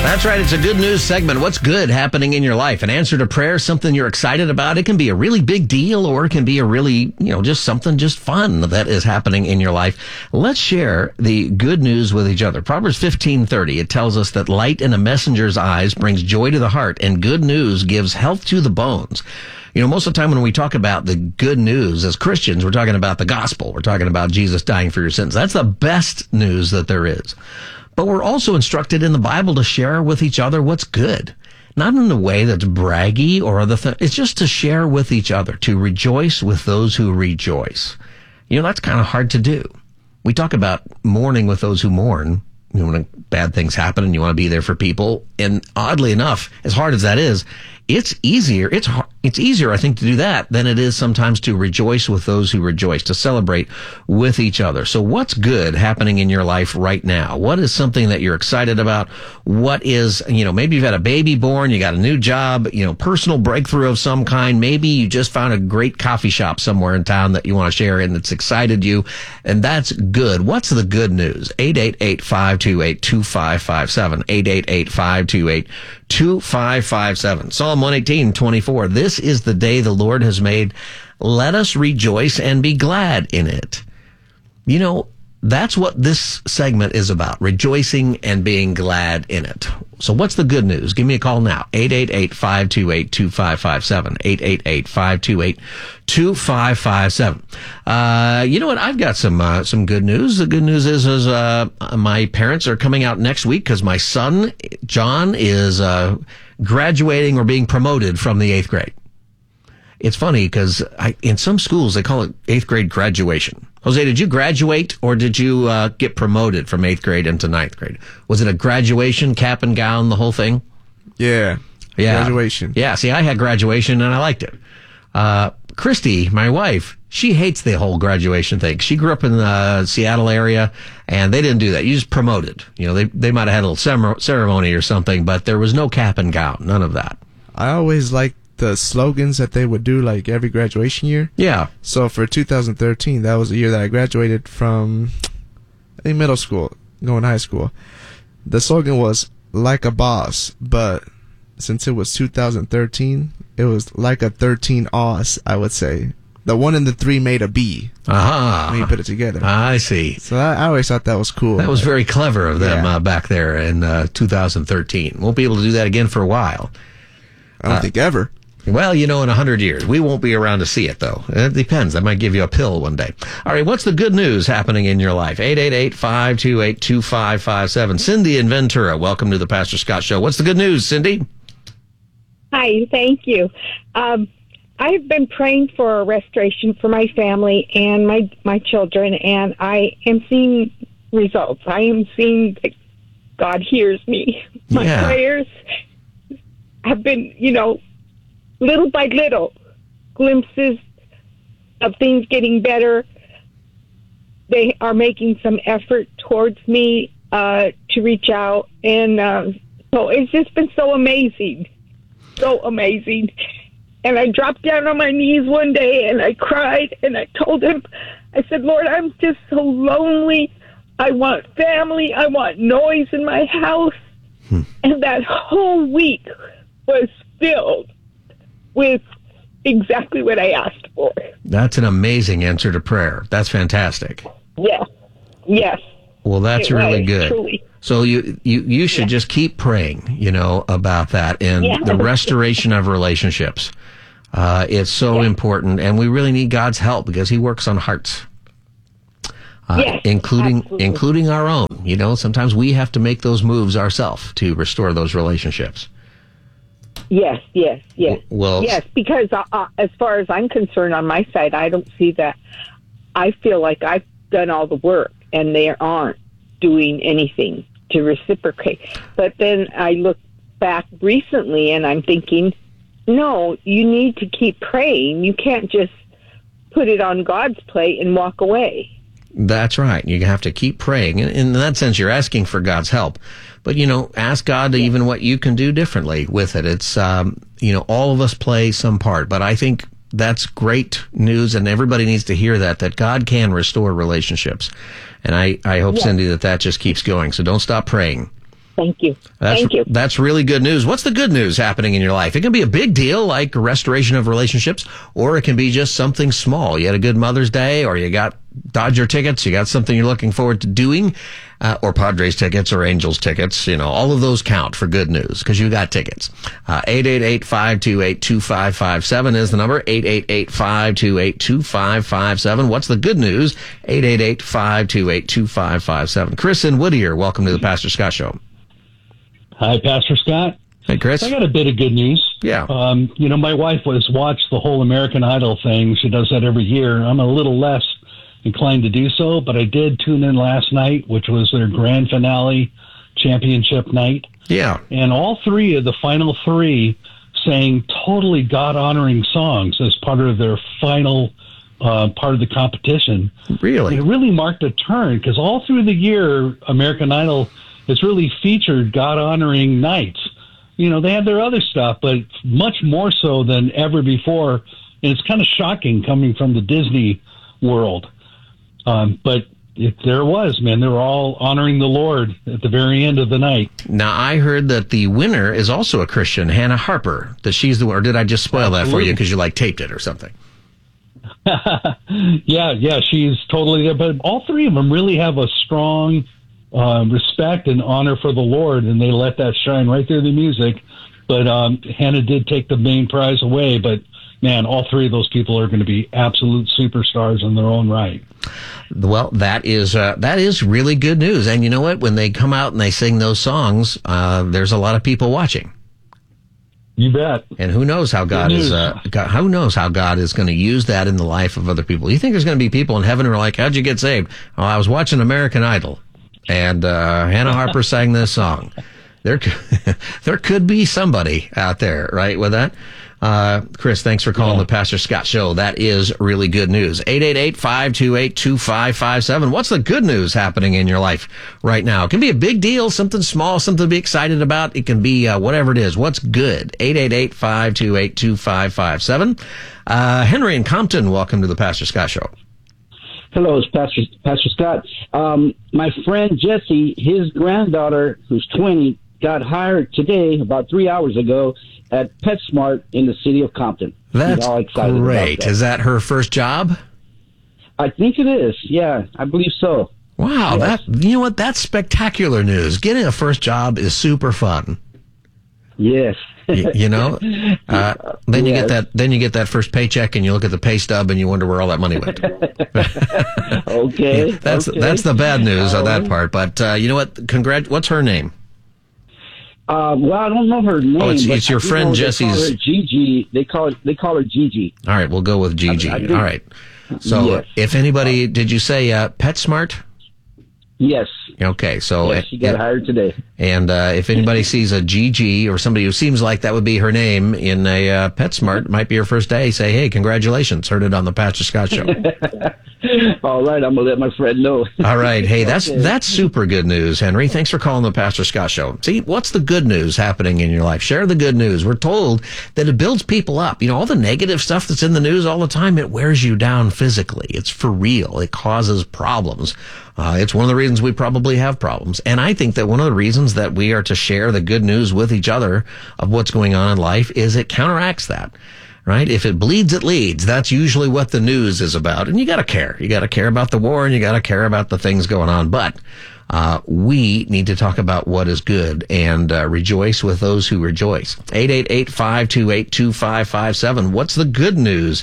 That's right. It's a good news segment. What's good happening in your life? An answer to prayer, something you're excited about. It can be a really big deal, or it can be a really, just something just fun that is happening in your life. Let's share the good news with each other. Proverbs 15:30, it tells us that light in a messenger's eyes brings joy to the heart, and good news gives health to the bones. Most of the time when we talk about the good news as Christians, we're talking about the gospel. We're talking about Jesus dying for your sins. That's the best news that there is. But we're also instructed in the Bible to share with each other what's good. Not in a way that's braggy or other things. It's just to share with each other, to rejoice with those who rejoice. That's kind of hard to do. We talk about mourning with those who mourn. When bad things happen and you want to be there for people. And oddly enough, as hard as that is, it's easier. It's easier, I think, to do that than it is sometimes to rejoice with those who rejoice, to celebrate with each other. So what's good happening in your life right now? What is something that you're excited about? What is, maybe you've had a baby born, you got a new job, personal breakthrough of some kind. Maybe you just found a great coffee shop somewhere in town that you want to share and it's excited you. And that's good. What's the good news? 888-528-2557. 888-528-2557. Psalm 118:24. This is the day the Lord has made. Let us rejoice and be glad in it. That's what this segment is about, rejoicing and being glad in it. So what's the good news? Give me a call now, 888-528-2557, 888-528-2557. You know what? I've got some good news. The good news is my parents are coming out next week because my son, John, is graduating or being promoted from the 8th grade. It's funny because in some schools they call it 8th grade graduation. Jose, did you graduate or did you get promoted from 8th grade into 9th grade? Was it a graduation, cap and gown, the whole thing? Yeah. Graduation. Yeah, see, I had graduation and I liked it. Christy, my wife, she hates the whole graduation thing. She grew up in the Seattle area and they didn't do that. You just promoted. They might have had a little ceremony or something, but there was no cap and gown, none of that. I always liked the slogans that they would do like every graduation year. Yeah. So for 2013, that was the year that I graduated from middle school, going to high school. The slogan was like a boss, but since it was 2013, it was like a 13 Oz, I would say. The 1 and the 3 made a B. Aha. When you put it together. I see. So I always thought that was cool. That was very clever of them back there in 2013. Won't be able to do that again for a while. I don't think ever. Well, in 100 years. We won't be around to see it, though. It depends. I might give you a pill one day. All right, what's the good news happening in your life? 888-528-2557. Cindy in Ventura, welcome to the Pastor Scott Show. What's the good news, Cindy? Hi, thank you. I've been praying for a restoration for my family and my children, and I am seeing results. I am seeing that God hears me. My prayers have been, little by little, glimpses of things getting better. They are making some effort towards me to reach out. And so it's just been so amazing. So amazing. And I dropped down on my knees one day and I cried and I told him, I said, Lord, I'm just so lonely. I want family. I want noise in my house. And that whole week was filled with exactly what I asked for. That's an amazing answer to prayer. That's fantastic. Yes. Well, that's really good. Truly. So you should just keep praying, about that and the restoration of relationships. It's so important, and we really need God's help because He works on hearts, including our own. Sometimes we have to make those moves ourselves to restore those relationships. Yes. Well, yes, because as far as I'm concerned, on my side, I don't see that. I feel like I've done all the work, and they aren't doing anything to reciprocate. But then I look back recently, and I'm thinking, no, you need to keep praying. You can't just put it on God's plate and walk away. That's right. You have to keep praying. And in that sense, you're asking for God's help. But, ask God even what you can do differently with it. It's, all of us play some part. But I think that's great news, and everybody needs to hear that God can restore relationships. And I hope, Cindy, that just keeps going. So don't stop praying. Thank you. Thank you. That's really good news. What's the good news happening in your life? It can be a big deal, like restoration of relationships, or it can be just something small. You had a good Mother's Day, or you got Dodger tickets, you got something you're looking forward to doing, or Padres tickets or Angels tickets. All of those count for good news because you got tickets. 888-528-2557 is the number. 888-528-2557. What's the good news? 888-528-2557. Chris in Whittier, welcome to the Pastor Scott Show. Hi, Pastor Scott. Hey, Chris. I got a bit of good news. Yeah. My wife has watched the whole American Idol thing. She does that every year. I'm a little less inclined to do so, but I did tune in last night, which was their grand finale championship night. Yeah. And all three of the final three sang totally God-honoring songs as part of their final part of the competition. Really? And it really marked a turn because all through the year, American Idol has really featured God-honoring nights. They had their other stuff, but much more so than ever before. And it's kind of shocking coming from the Disney world. But there it was, man. They were all honoring the Lord at the very end of the night. Now, I heard that the winner is also a Christian, Hannah Harper, that she's the winner. Or did I just spoil that for you because you taped it or something? Yeah, she's totally there. But all three of them really have a strong respect and honor for the Lord, and they let that shine right through the music. But Hannah did take the main prize away, but man, all three of those people are going to be absolute superstars in their own right. Well, that is really good news. And you know what? When they come out and they sing those songs, there's a lot of people watching. You bet. And who knows how God is who knows how God is going to use that in the life of other people. You think there's going to be people in heaven who are like, how'd you get saved? Oh, I was watching American Idol, and Hannah Harper sang this song. There could be somebody out there, right, with that. Chris, thanks for calling the Pastor Scott Show. That is really good news. 888-528-2557. What's the good news happening in your life right now? It can be a big deal, something small, something to be excited about. It can be whatever it is. What's good? 888-528-2557. Henry in Compton, welcome to the Pastor Scott Show. Hello, it's Pastor Scott. My friend Jesse, his granddaughter, who's 20, got hired today, about 3 hours ago, at PetSmart in the city of Compton. That's all excited great. About that. Is that her first job? I think it is. Yeah, I believe so. Wow, yes. You know what? That's spectacular news. Getting a first job is super fun. Yes. Then you get that. Then you get that first paycheck, and you look at the pay stub, and you wonder where all that money went. Okay. That's the bad news on that part. But you know what? What's her name? Well, I don't know her name. Oh, it's your friend Jesse's. They call her Gigi. They call her Gigi. All right, we'll go with Gigi. I all right. So, yes. If anybody, did you say PetSmart? Yes. Okay, so yes, she got hired today. And if anybody sees a Gigi or somebody who seems like that would be her name in a PetSmart, it might be her first day. Say, hey, congratulations! Heard it on the Pastor Scott Show. All right, I'm gonna let my friend know. All right, hey, that's super good news, Henry. Thanks for calling the Pastor Scott Show. See, what's the good news happening in your life? Share the good news. We're told that it builds people up. All the negative stuff that's in the news all the time, it wears you down physically. It's for real. It causes problems. It's one of the reasons we probably have problems. And I think that one of the reasons that we are to share the good news with each other of what's going on in life is it counteracts that. Right? If it bleeds, it leads. That's usually what the news is about. And you gotta care. You gotta care about the war and you gotta care about the things going on. But, we need to talk about what is good and, rejoice with those who rejoice. 888-528-2557. What's the good news?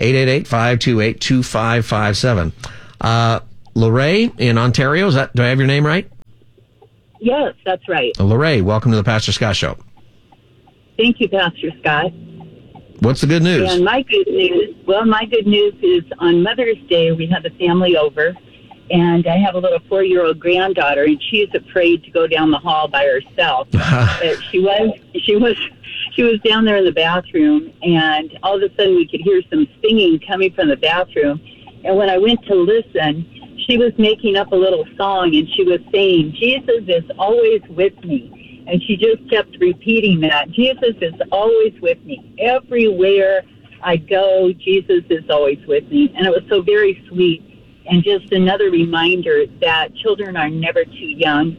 888-528-2557. Lorraine in Ontario. Do I have your name right? Yes, that's right. Lorraine, welcome to the Pastor Scott Show. Thank you, Pastor Scott. What's the good news? And my good news is on Mother's Day, we had the family over, and I have a little 4-year-old granddaughter, and she's afraid to go down the hall by herself. But she was down there in the bathroom, and all of a sudden we could hear some singing coming from the bathroom. And when I went to listen, she was making up a little song, and she was saying, Jesus is always with me. And she just kept repeating that. Jesus is always with me. Everywhere I go, Jesus is always with me. And it was so very sweet. And just another reminder that children are never too young to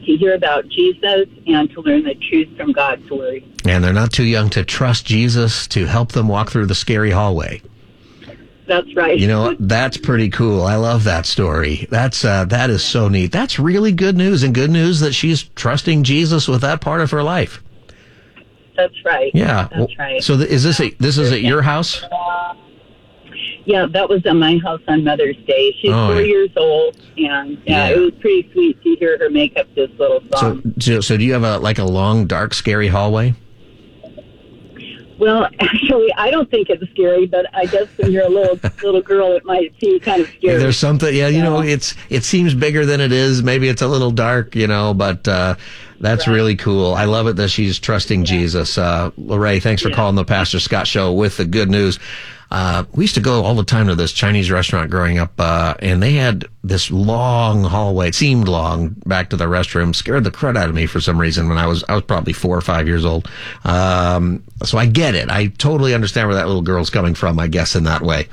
to hear about Jesus and to learn the truth from God's Word. And they're not too young to trust Jesus to help them walk through the scary hallway. That's right. You know, that's pretty cool. I love that story. That is so neat. That's really good news, and good news that she's trusting Jesus with that part of her life. That's right. Yeah. That's right. So is this at your house? Yeah, that was at my house on Mother's Day. She's 4 years old, and it was pretty sweet to hear her make up this little song. So do you have a long, dark, scary hallway? Well, actually, I don't think it's scary, but I guess when you're a little girl, it might seem kind of scary. There's something, it seems bigger than it is. Maybe it's a little dark, but that's really cool. I love it that she's trusting Jesus. Lorraine, thanks for calling the Pastor Scott Show with the good news. We used to go all the time to this Chinese restaurant growing up, and they had this long hallway. It seemed long back to the restroom. Scared the crud out of me for some reason when I was probably 4 or 5 years old. So I get it. I totally understand where that little girl's coming from, I guess, in that way.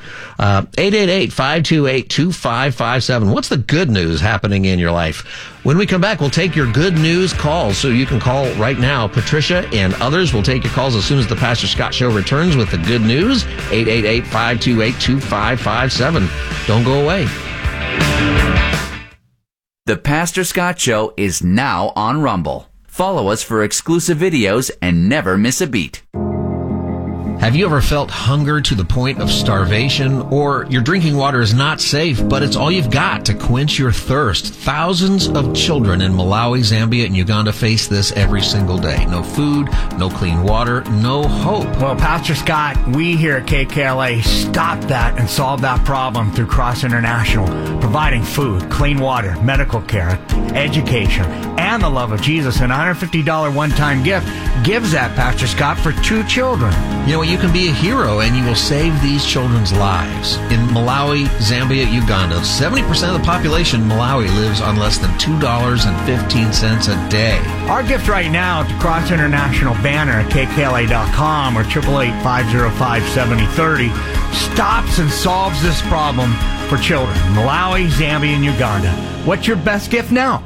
888-528-2557. What's the good news happening in your life? When we come back, we'll take your good news calls. So you can call right now. Patricia and others will take your calls as soon as the Pastor Scott Show returns with the good news. 888-528-2557. Don't go away. The Pastor Scott Show is now on Rumble. Follow us for exclusive videos and never miss a beat. Have you ever felt hunger to the point of starvation, or your drinking water is not safe, but it's all you've got to quench your thirst? Thousands of children in Malawi, Zambia, and Uganda face this every single day. No food, no clean water, no hope. Well, Pastor Scott, we here at KKLA stop that and solve that problem through Cross International, providing food, clean water, medical care, education, and the love of Jesus. An $150 one-time gift gives that, Pastor Scott, for 2 children. You know, you can be a hero and you will save these children's lives. In Malawi, Zambia, Uganda, 70% of the population in Malawi lives on less than $2.15 a day. Our gift right now to Cross International banner at kkla.com or 888-505-7030 stops and solves this problem for children in Malawi, Zambia, and Uganda. What's your best gift now?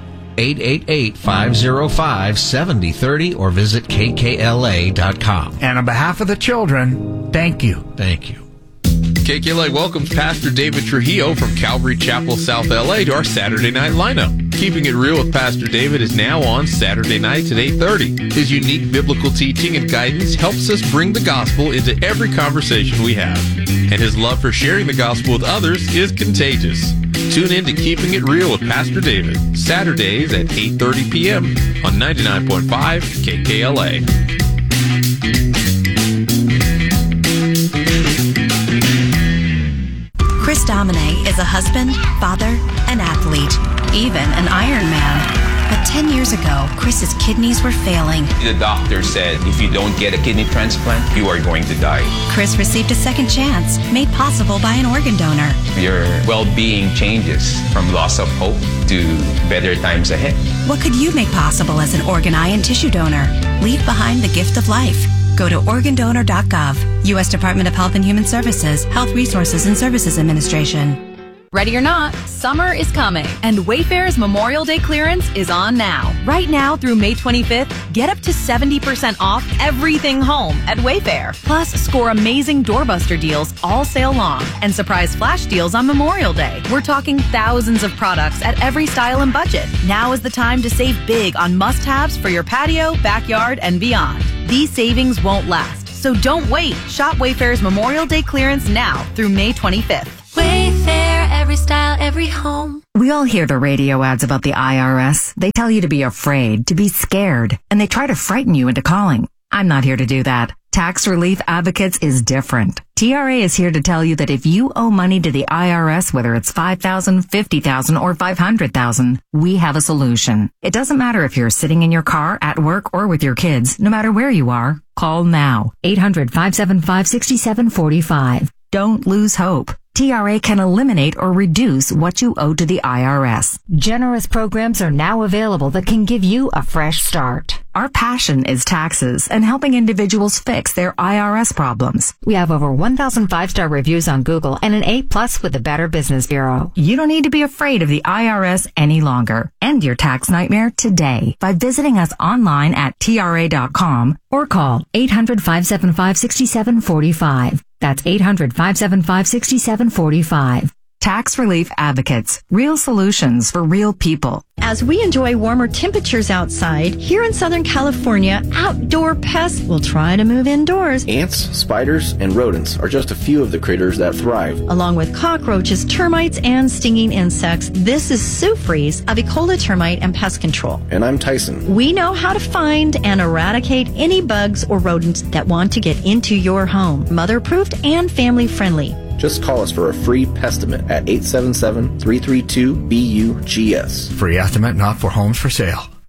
888-505-7030 or visit kkla.com. And on behalf of the children, thank you. Thank you. KKLA welcomes Pastor David Trujillo from Calvary Chapel, South LA to our Saturday night lineup. Keeping It Real with Pastor David is now on Saturday nights at 8:30. His unique biblical teaching and guidance helps us bring the gospel into every conversation we have. And his love for sharing the gospel with others is contagious. Tune in to Keeping It Real with Pastor David, Saturdays at 8:30 p.m. on 99.5 KKLA. Chris Domine is a husband, father, an athlete, even an Ironman. But 10 years ago, Chris's kidneys were failing. The doctor said, if you don't get a kidney transplant, you are going to die. Chris received a second chance, made possible by an organ donor. Your well-being changes from loss of hope to better times ahead. What could you make possible as an organ, eye, and tissue donor? Leave behind the gift of life. Go to organdonor.gov. U.S. Department of Health and Human Services, Health Resources and Services Administration. Ready or not, summer is coming, and Wayfair's Memorial Day clearance is on now. Right now through May 25th, get up to 70% off everything home at Wayfair. Plus, score amazing doorbuster deals all sale long and surprise flash deals on Memorial Day. We're talking thousands of products at every style and budget. Now is the time to save big on must-haves for your patio, backyard, and beyond. These savings won't last, so don't wait. Shop Wayfair's Memorial Day clearance now through May 25th. Wayfair, every style, every home. We all hear the radio ads about the IRS. They tell you to be afraid, to be scared, and they try to frighten you into calling. I'm not here to do that. Tax Relief Advocates is different. TRA is here to tell you that if you owe money to the IRS, whether it's $5,000, $50,000, or $500,000, we have a solution. It doesn't matter if you're sitting in your car, at work, or with your kids. No matter where you are, call now. 800-575-6745. Don't lose hope. TRA can eliminate or reduce what you owe to the IRS. Generous programs are now available that can give you a fresh start. Our passion is taxes and helping individuals fix their IRS problems. We have over 1,000 5-star reviews on Google and an A+ with the Better Business Bureau. You don't need to be afraid of the IRS any longer. End your tax nightmare today by visiting us online at TRA.com or call 800-575-6745. That's 800-575-6745. Tax Relief Advocates. Real solutions for real people. As we enjoy warmer temperatures outside, here in Southern California, outdoor pests will try to move indoors. Ants, spiders, and rodents are just a few of the critters that thrive. Along with cockroaches, termites, and stinging insects, this is Sue Fries of Ecola Termite and Pest Control. And I'm Tyson. We know how to find and eradicate any bugs or rodents that want to get into your home. Mother-proofed and family-friendly. Just call us for a free pestimate at 877-332-BUGS. Free estimate not for homes for sale.